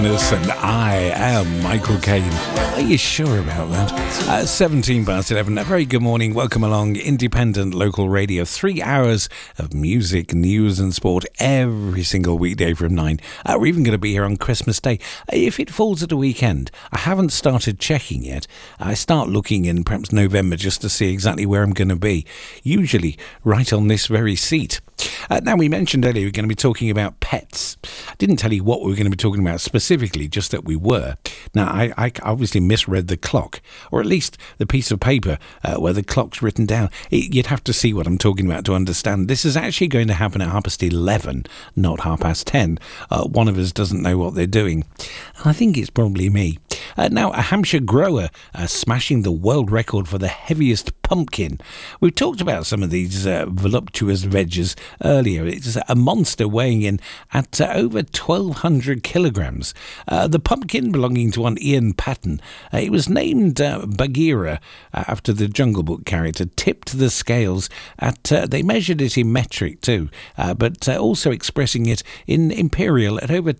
And I am Michael Caine. Are you sure about that? 17 past 11. A very good morning. Welcome along. Independent local radio. 3 hours of music, news and sport every single weekday from 9. We're even going to be here on Christmas Day. If it falls at a weekend, I haven't started checking yet. I start looking in perhaps November just to see exactly where I'm going to be. Usually right on this very seat. Now, we mentioned earlier we're going to be talking about pets. I didn't tell you what we were going to be talking about specifically, just that we were. Now, I obviously misread the clock, or at least the piece of paper where the clock's written down. You'd have to see what I'm talking about to understand. This is actually going to happen at 11:30, not 10:30. One of us doesn't know what they're doing. I think it's probably me. Now, a Hampshire grower smashing the world record for the heaviest pumpkin. We've talked about some of these voluptuous veggies earlier. It's a monster weighing in at over 1,200 kilograms. The pumpkin belonging to one Ian Patton. It was named Bagheera after the Jungle Book character. Tipped the scales at, they measured it in metric too, but also expressing it in imperial at over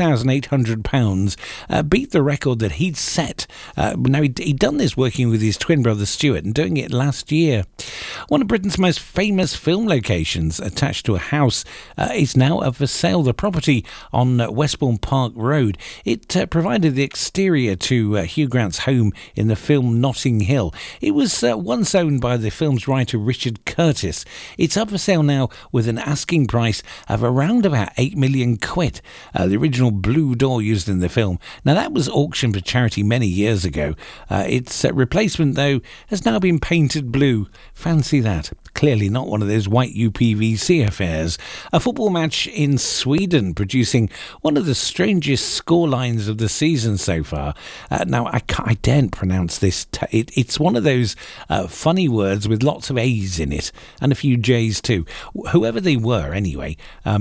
2,800 pounds. Beat the record that he'd set. Now, he'd done this working with his twin brother Stuart and doing it last year. One of Britain's most famous film locations attached to a house is now up for sale. The property on Westbourne Park Road. It provided the exterior to Hugh Grant's home in the film Notting Hill. It was once owned by the film's writer Richard Curtis. It's up for sale now with an asking price of around about 8 million quid. The original blue door used in the film. Now, that was auctioned for charity many years ago. Its replacement, though, has now been painted blue. Fancy that. Clearly not one of those white UPVC affairs. A football match in Sweden producing one of the strangest score lines of the season so far. Now, I daren't pronounce this. It's one of those funny words with lots of A's in it and a few J's too. Whoever they were, anyway,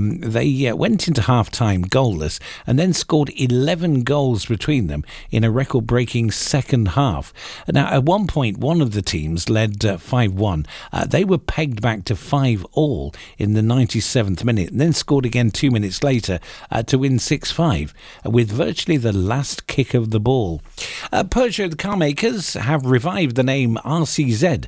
they went into half-time goalless and then scored 11 goals between them in a record-breaking second half. Now, at one point, one of the teams led 5-1. They were pegged back to 5-all in the 97th minute and then scored again 2 minutes later to win 6-5 with virtually the last kick of the ball. Peugeot, the car makers, have revived the name RCZ.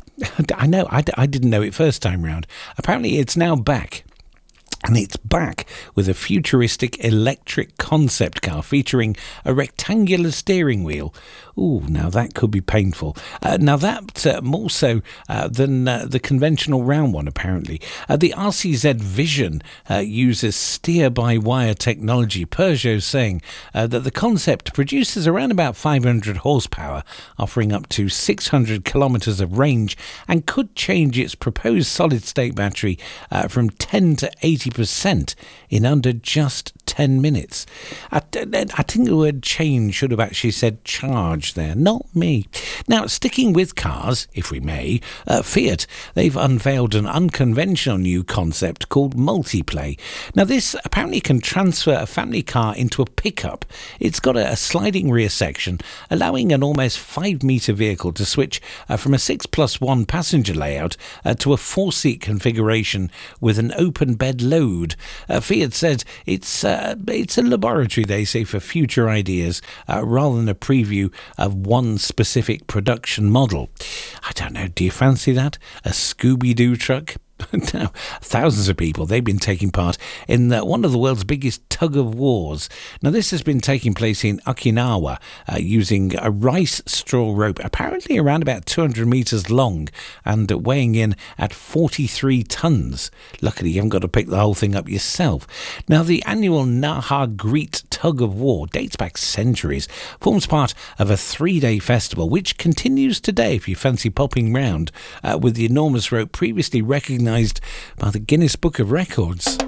I know, I didn't know it first time round. Apparently it's now back. And it's back with a futuristic electric concept car featuring a rectangular steering wheel. Ooh, now that could be painful. Now that more so than the conventional round one, apparently. The RCZ Vision uses steer-by-wire technology. Peugeot saying that the concept produces around about 500 horsepower, offering up to 600 kilometres of range, and could change its proposed solid-state battery from 10 to 80% in under just 10 minutes. I think the word change should have actually said charge there, not me. Now, sticking with cars, if we may, Fiat, they've unveiled an unconventional new concept called Multiplay. Now, this apparently can transfer a family car into a pickup. It's got a sliding rear section, allowing an almost 5-metre vehicle to switch from a 6+1 passenger layout to a 4-seat configuration with an open bed load. Fiat said it's a laboratory, they say, for future ideas rather than a preview of one specific production model. I don't know, do you fancy that? A Scooby-Doo truck? Now, thousands of people, they've been taking part in one of the world's biggest tug-of-wars. Now, this has been taking place in Okinawa using a rice straw rope, apparently around about 200 metres long and weighing in at 43 tonnes. Luckily, you haven't got to pick the whole thing up yourself. Now, the annual Naha-Greet tug-of-war dates back centuries, forms part of a 3-day festival, which continues today if you fancy popping round with the enormous rope previously recognised by the Guinness Book of Records.